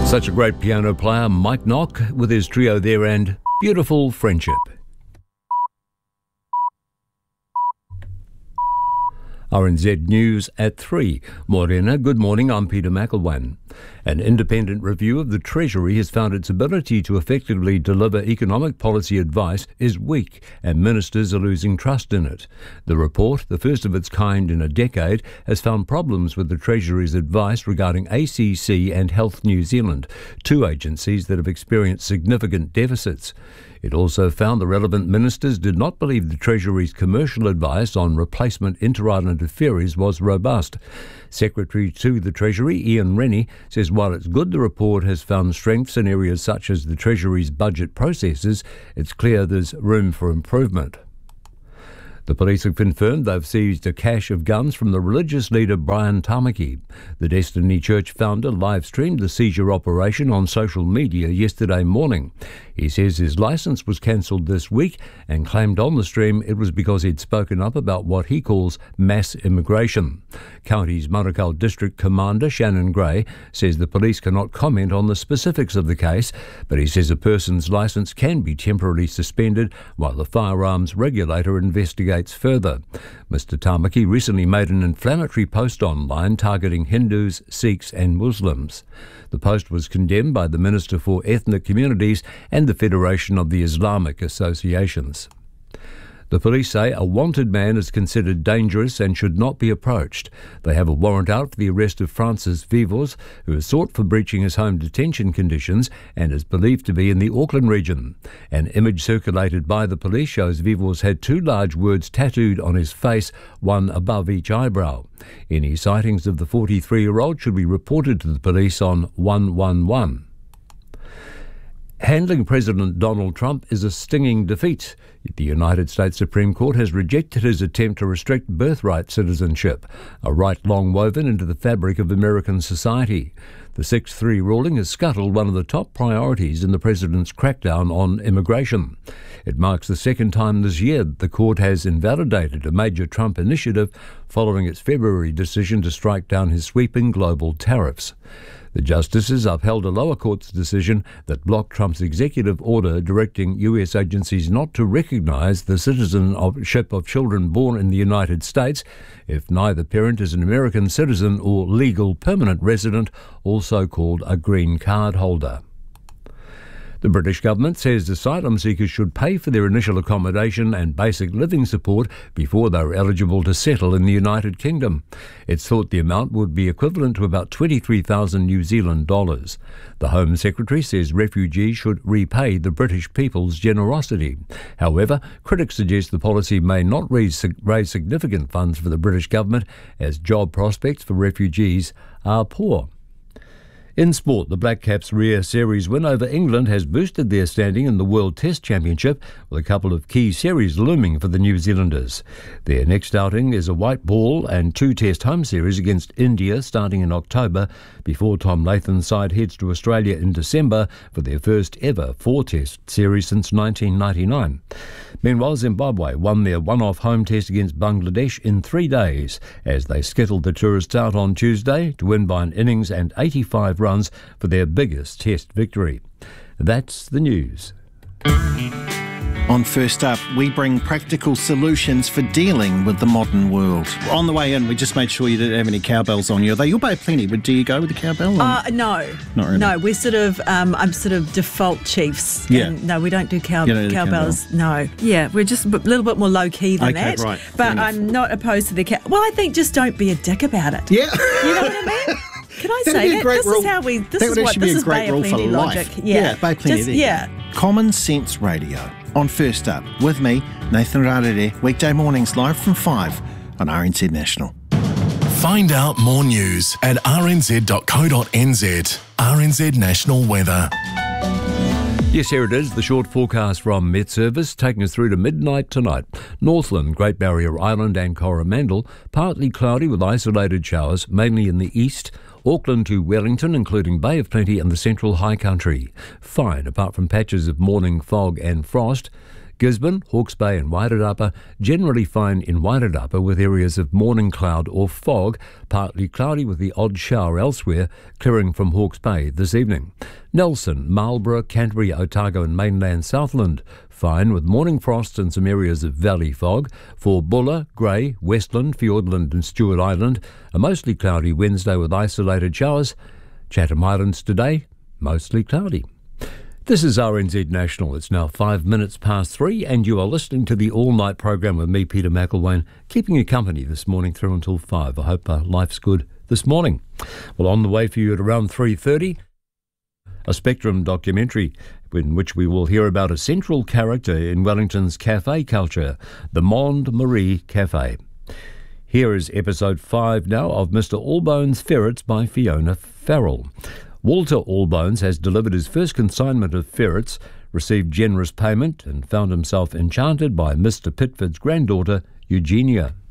Such a great piano player, Mike Nock, with his trio there and Beautiful Friendship. RNZ News at 3. Morena, good morning, I'm Peter McElwain. An independent review of the Treasury has found its ability to effectively deliver economic policy advice is weak and ministers are losing trust in it. The report, the first of its kind in a decade, has found problems with the Treasury's advice regarding ACC and Health New Zealand, two agencies that have experienced significant deficits. It also found the relevant ministers did not believe the Treasury's commercial advice on replacement inter-island ferries was robust. Secretary to the Treasury, Ian Rennie, says while it's good the report has found strengths in areas such as the Treasury's budget processes, it's clear there's room for improvement. The police have confirmed they've seized a cache of guns from the religious leader Brian Tamaki. The Destiny Church founder live-streamed the seizure operation on social media yesterday morning. He says his licence was cancelled this week and claimed on the stream it was because he'd spoken up about what he calls mass immigration. County's Manukau District Commander Shannon Gray says the police cannot comment on the specifics of the case, but he says a person's licence can be temporarily suspended while the firearms regulator investigates further. Mr. Tamaki recently made an inflammatory post online targeting Hindus, Sikhs and Muslims. The post was condemned by the Minister for Ethnic Communities and the Federation of the Islamic Associations. The police say a wanted man is considered dangerous and should not be approached. They have a warrant out for the arrest of Francis Vivos, who is sought for breaching his home detention conditions and is believed to be in the Auckland region. An image circulated by the police shows Vivos had two large words tattooed on his face, one above each eyebrow. Any sightings of the 43-year-old should be reported to the police on 111. Handling President Donald Trump is a stinging defeat. The United States Supreme Court has rejected his attempt to restrict birthright citizenship, a right long woven into the fabric of American society. The 6-3 ruling has scuttled one of the top priorities in the president's crackdown on immigration. It marks the second time this year that the court has invalidated a major Trump initiative following its February decision to strike down his sweeping global tariffs. The justices upheld a lower court's decision that blocked Trump's executive order directing US agencies not to recognize the citizenship of children born in the United States if neither parent is an American citizen or legal permanent resident, also called a green card holder. The British government says asylum seekers should pay for their initial accommodation and basic living support before they are eligible to settle in the United Kingdom. It's thought the amount would be equivalent to about 23,000 New Zealand dollars. The Home Secretary says refugees should repay the British people's generosity. However, critics suggest the policy may not raise significant funds for the British government as job prospects for refugees are poor. In sport, the Black Caps' rare series win over England has boosted their standing in the World Test Championship, with a couple of key series looming for the New Zealanders. Their next outing is a white ball and two-test home series against India starting in October, before Tom Latham's side heads to Australia in December for their first ever four-test series since 1999. Meanwhile, Zimbabwe won their one-off home test against Bangladesh in 3 days as they skittled the tourists out on Tuesday to win by an innings and 85 runs for their biggest test victory. That's the news. On First Up, we bring practical solutions for dealing with the modern world. On the way in, we just made sure you didn't have any cowbells on you. You obey plenty, but do you go with the cowbell? No. Not really. No, we're sort of, I'm sort of default Chiefs. Yeah. And no, we don't do cowbell. cowbells. No. Yeah, we're just a little bit more low-key than that. Right. But I'm not opposed to the Well, I think just don't be a dick about it. Yeah. You know what I mean? Can I say that? This is how we... This is Bay of Plenty logic. Yeah, Bay of Plenty. Yeah. Common Sense Radio. On First Up, with me, Nathan Rarere, weekday mornings live from 5 on RNZ National. Find out more news at rnz.co.nz. RNZ National Weather. Yes, here it is, the short forecast from Met Service, taking us through to midnight tonight. Northland, Great Barrier Island and Coromandel, partly cloudy with isolated showers, mainly in the east. Auckland to Wellington, including Bay of Plenty and the central high country. Fine, apart from patches of morning fog and frost. Gisborne, Hawke's Bay and Wairarapa generally fine in Wairarapa with areas of morning cloud or fog, partly cloudy with the odd shower elsewhere, clearing from Hawke's Bay this evening. Nelson, Marlborough, Canterbury, Otago and mainland Southland fine with morning frost and some areas of valley fog. For Buller, Grey, Westland, Fiordland and Stewart Island, a mostly cloudy Wednesday with isolated showers. Chatham Islands today, mostly cloudy. This is RNZ National. It's now 5 minutes past 3 and you are listening to the all-night program with me, Peter McElwain, keeping you company this morning through until 5. I hope life's good this morning. Well, on the way for you at around 3:30, a Spectrum documentary in which we will hear about a central character in Wellington's cafe culture, the Monde Marie Cafe. Here is episode 5 now of Mr. Allbones' Ferrets by Fiona Farrell. Walter Allbones has delivered his first consignment of ferrets, received generous payment and found himself enchanted by Mr. Pitford's granddaughter, Eugenia.